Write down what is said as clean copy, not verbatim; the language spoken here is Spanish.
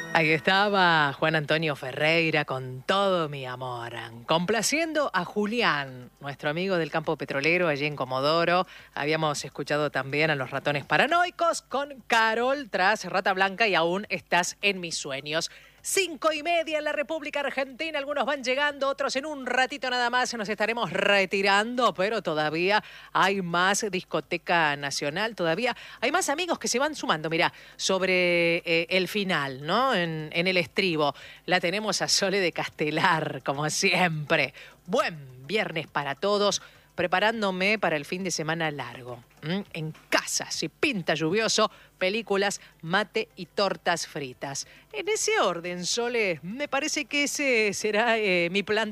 Ahí estaba Juan Antonio Ferreira con todo mi amor, complaciendo a Julián, nuestro amigo del campo petrolero allí en Comodoro. Habíamos escuchado también a los Ratones Paranoicos con Carol tras Rata Blanca y Aún estás en mis sueños. 5:30 en la República Argentina, algunos van llegando, otros en un ratito nada más nos estaremos retirando, pero todavía hay más discoteca nacional, todavía hay más amigos que se van sumando. Mirá, sobre el final, ¿no? En el estribo, la tenemos a Sole de Castelar, como siempre. Buen viernes para todos, preparándome para el fin de semana largo. En casa, si pinta lluvioso, películas, mate y tortas fritas. En ese orden, Sole, me parece que ese será mi plan